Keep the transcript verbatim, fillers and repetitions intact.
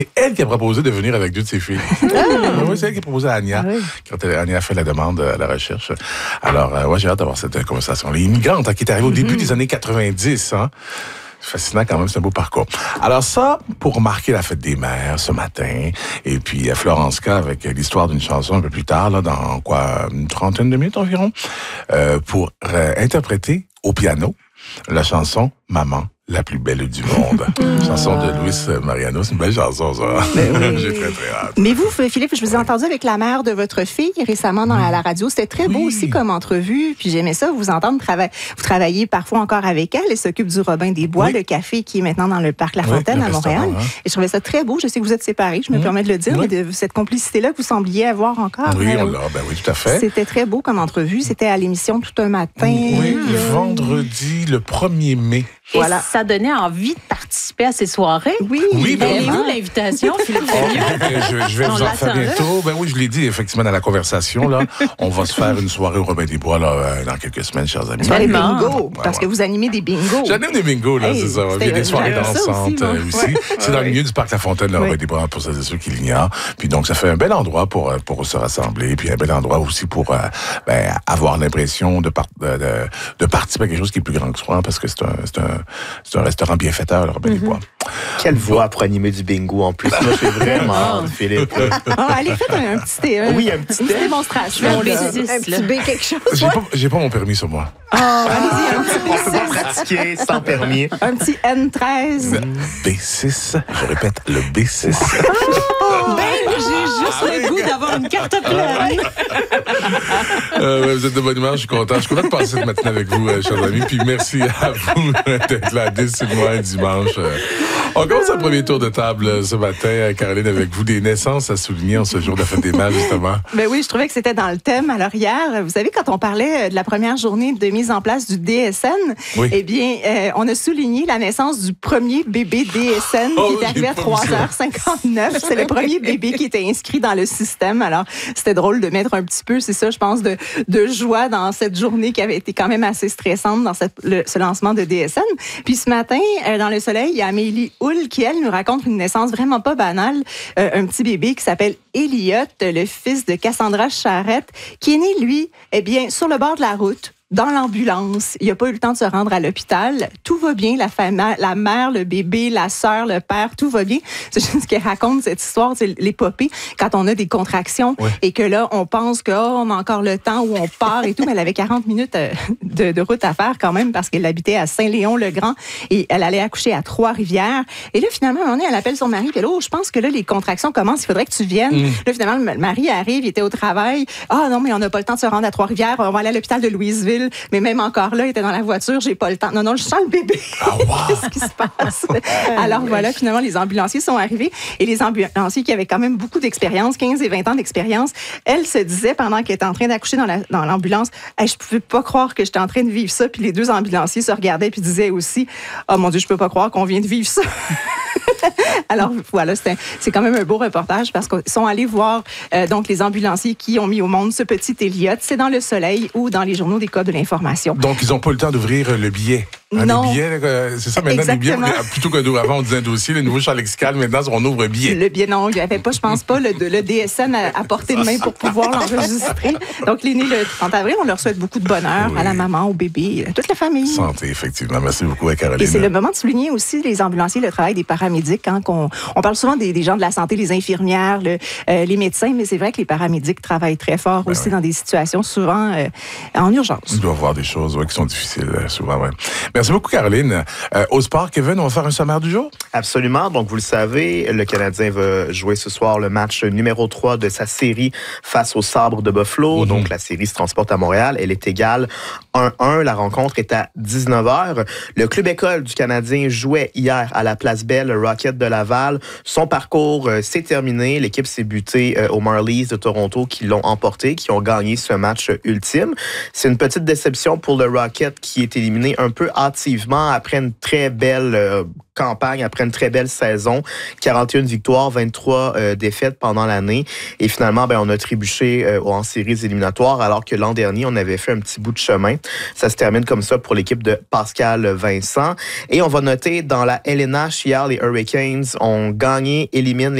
elle qui a proposé de venir avec deux de ses filles. Ah. Oui, c'est elle qui a proposé à Anya, ah oui. quand elle, Anya a fait la demande à la recherche. Alors, euh, ouais, j'ai hâte d'avoir cette conversation. Les immigrantes hein, qui est arrivée au début mm-hmm. des années quatre-vingt-dix, hein. C'est fascinant quand même, c'est un beau parcours. Alors ça, pour marquer la fête des mères ce matin, et puis Florence K avec l'histoire d'une chanson un peu plus tard, là, dans quoi, une trentaine de minutes environ, euh, pour euh, interpréter au piano la chanson « Maman ». La plus belle du monde. Chanson de Luis Mariano. C'est une belle chanson, ça. Ben oui. J'ai très, très hâte. Mais vous, Philippe, je vous ai entendu avec la mère de votre fille récemment dans la radio. C'était très beau oui. aussi comme entrevue. Puis j'aimais ça, vous entendre. Trava- vous travaillez parfois encore avec elle. Elle s'occupe du Robin des Bois, oui. le café qui est maintenant dans le Parc La Fontaine oui, à Montréal. Hein. Et je trouvais ça très beau. Je sais que vous êtes séparés, je me mmh. permets de le dire, oui. mais de cette complicité-là que vous sembliez avoir encore. Oui, on l'a. Ben oui, tout à fait. C'était très beau comme entrevue. C'était à l'émission Tout un matin. Oui, le vendredi, le premier mai. Et voilà. Ça donnait envie de participer à ces soirées. Oui, oui ben elle est où l'invitation, Philippe? je, je vais on vous en faire bientôt. Ben oui, je l'ai dit effectivement dans la conversation. Là, on va se faire une soirée au Robin des Bois là, dans quelques semaines, chers amis. Sur les bingos, ouais, parce ouais. que vous animez des bingos. J'anime des bingos, là, hey, c'est ça. Il y a des soirées dansantes aussi. aussi. Ouais. C'est ouais. dans le milieu du Parc La Fontaine, le ouais. Robin des Bois, pour celles et ceux qui l'ignorent. Puis donc, ça fait un bel endroit pour, pour se rassembler, puis un bel endroit aussi pour euh, ben, avoir l'impression de, par, de, de, de participer à quelque chose qui est plus grand que soi, parce que c'est un, c'est un, c'est un restaurant bienfaiteur, le Robin mm-hmm. des Bois. Quelle voix pour animer du bingo en plus. Moi, je suis vraiment hâte, Philippe. Oh, allez, faites un, un petit un, oui, un petit une démonstration. Un, un petit B quelque chose. J'ai pas, j'ai pas mon permis sur moi. Oh, allez-y, un petit B six. On peut pas pratiquer sans permis. Un petit N treize. B six. Je répète, le B six. Oh, ben, j'ai juste ah, le goût d'avoir une carte pleine. euh, ouais, vous êtes de bonne humeur, je suis content. Je suis content de passer cette matinée avec vous, euh, chers amis. Puis merci à vous d'être là dès ce mois dimanche. Euh, on commence un premier tour de table ce matin, Caroline, avec vous, des naissances à souligner en ce jour de la fête des mères, justement. Ben oui, je trouvais que c'était dans le thème. Alors hier, vous savez, quand on parlait de la première journée de mise en place du D S N, oui. eh bien, euh, on a souligné la naissance du premier bébé D S N oh, qui est arrivé à trois heures cinquante-neuf. C'est le premier bébé qui était inscrit dans le système. Alors, c'était drôle de mettre un petit peu, c'est ça, je pense, de, de joie dans cette journée qui avait été quand même assez stressante dans cette, le, ce lancement de D S N. Puis ce matin, euh, dans le soleil, il y a Amélie Houle qui, elle, nous raconte une naissance vraiment pas banale. Euh, un petit bébé qui s'appelle Elliot, le fils de Cassandra Charette, qui est né, lui, eh bien, sur le bord de la route, dans l'ambulance. Il n'a pas eu le temps de se rendre à l'hôpital. Tout va bien, la, fama- la mère, le bébé, la sœur, le père, tout va bien. C'est juste qu'elle raconte cette histoire, c'est l'épopée, quand on a des contractions oui. et que là, on pense qu'on oh, a encore le temps où on part et tout, mais elle avait quarante minutes de, de route à faire quand même parce qu'elle habitait à Saint-Léon-le-Grand et elle allait accoucher à Trois-Rivières. Et là, finalement, à un moment donné, elle appelle son mari, puis là, oh, je pense que là, les contractions commencent, il faudrait que tu viennes. Mm. Là, finalement, le mari arrive, il était au travail. Ah non, mais on n'a pas le temps de se rendre à Trois-Rivières, on va aller à l'hôpital de Louisville. Mais même encore là, il était dans la voiture, j'ai pas le temps. Non, non, je sens le bébé. Oh, wow. Qu'est-ce qui se passe? Alors voilà, finalement, les ambulanciers sont arrivés et les ambulanciers qui avaient quand même beaucoup d'expérience, quinze et vingt ans d'expérience, elle se disait pendant qu'elle était en train d'accoucher dans, la, dans l'ambulance, hey, je pouvais pas croire que j'étais en train de vivre ça. Puis les deux ambulanciers se regardaient puis disaient aussi, oh mon Dieu, je peux pas croire qu'on vient de vivre ça. Alors voilà, c'est, un, c'est quand même un beau reportage parce qu'ils sont allés voir euh, donc les ambulanciers qui ont mis au monde ce petit Elliot. C'est dans Le Soleil ou dans les journaux des codes de l'information. Donc ils n'ont pas eu le temps d'ouvrir le billet. Hein, non. Les billets, euh, c'est ça maintenant, exactement. Les billets, plutôt qu'avant on disait un dossier, le nouveau champ lexical, maintenant on ouvre un billet. Le billet, non, il n'y avait pas, je pense pas, le, le D S N à, à portée de main pour pouvoir l'enregistrer. Donc les nés le trente avril, on leur souhaite beaucoup de bonheur oui. à la maman, au bébé, à toute la famille. Santé, effectivement. Merci beaucoup à Caroline. Et c'est le moment de souligner aussi les ambulanciers, le travail des paramédics. Hein, qu'on, on parle souvent des, des gens de la santé, les infirmières, le, euh, les médecins, mais c'est vrai que les paramédics travaillent très fort ben aussi oui. dans des situations souvent euh, en urgence. Il doit y avoir des choses ouais, qui sont difficiles euh, souvent. Ouais. Merci beaucoup, Caroline. Euh, au sport, Kevin, on va faire un sommaire du jour? Absolument. Donc, vous le savez, le Canadien va jouer ce soir le match numéro trois de sa série face aux Sabres de Buffalo. Mm-hmm. Donc, la série se transporte à Montréal. Elle est égale un un. La rencontre est à dix-neuf heures. Le club école du Canadien jouait hier à la Place Belle, le Rocket de Laval. Son parcours euh, s'est terminé. L'équipe s'est butée euh, aux Marlies de Toronto qui l'ont emporté, qui ont gagné ce match ultime. C'est une petite déception pour le Rocket qui est éliminé un peu hâtivement relativement après une très belle euh, campagne, après une très belle saison. quarante et une victoires, vingt-trois euh, défaites pendant l'année. Et finalement, ben, on a trébuché euh, en séries éliminatoires, alors que l'an dernier, on avait fait un petit bout de chemin. Ça se termine comme ça pour l'équipe de Pascal Vincent. Et on va noter, dans la L N H, hier, les Hurricanes ont gagné, éliminent les